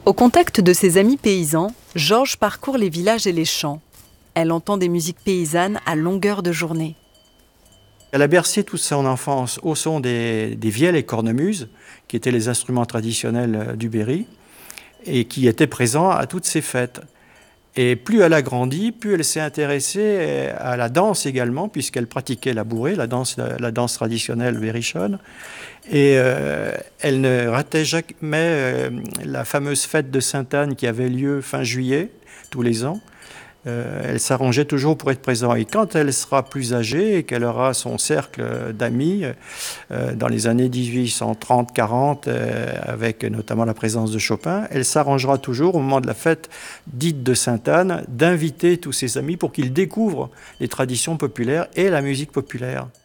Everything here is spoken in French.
Au contact de ses amis paysans, Georges parcourt les villages et les champs. Elle entend des musiques paysannes à longueur de journée. Elle a bercé toute son enfance au son des vielles et cornemuses, qui étaient les instruments traditionnels du Berry, et qui étaient présents à toutes ces fêtes. Et plus elle a grandi, plus elle s'est intéressée à la danse également, puisqu'elle pratiquait la bourrée, la danse traditionnelle berrichonne. Et elle ne ratait jamais la fameuse fête de Sainte-Anne qui avait lieu fin juillet, tous les ans. Elle s'arrangeait toujours pour être présente. Et quand elle sera plus âgée et qu'elle aura son cercle d'amis, dans les années 1830-40, avec notamment la présence de Chopin, elle s'arrangera toujours, au moment de la fête dite de Sainte-Anne, d'inviter tous ses amis pour qu'ils découvrent les traditions populaires et la musique populaire.